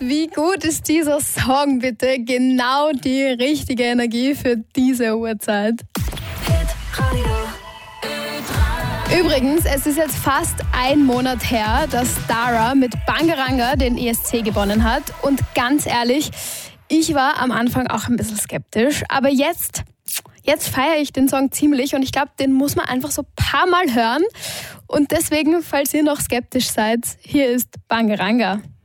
wie gut ist dieser Song bitte? Genau die richtige Energie für diese Uhrzeit. Übrigens, es ist jetzt fast ein Monat her, dass Dara mit Bangaranga den ESC gewonnen hat. Und ganz ehrlich, ich war am Anfang auch ein bisschen skeptisch. Aber jetzt feiere ich den Song ziemlich und ich glaube, den muss man einfach so ein paar Mal hören. Und deswegen, falls ihr noch skeptisch seid, hier ist Bangaranga.